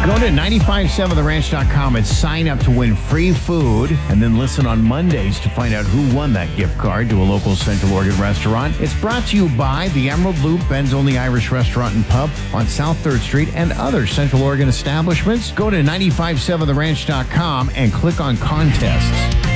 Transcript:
Go to 957theranch.com and sign up to win free food, and then listen on Mondays to find out who won that gift card to a local Central Oregon restaurant. It's brought to you by the Emerald Loop, Ben's Only Irish Restaurant and Pub on South 3rd Street, and other Central Oregon establishments. Go to 957theranch.com and click on contests.